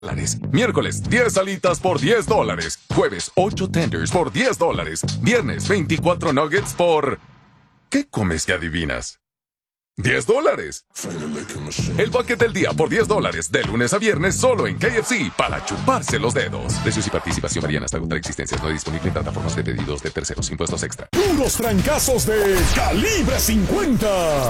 Miércoles, 10 alitas por $10. Jueves, 8 tenders por $10. Viernes, 24 nuggets por... ¿Qué comes que adivinas? $10. El bucket del día por $10. De lunes a viernes solo en KFC para chuparse los dedos. Precios y participación varían hasta agotar existencias. No disponible en plataformas de pedidos de terceros. Impuestos extra. Puros trancazos de Calibre 50.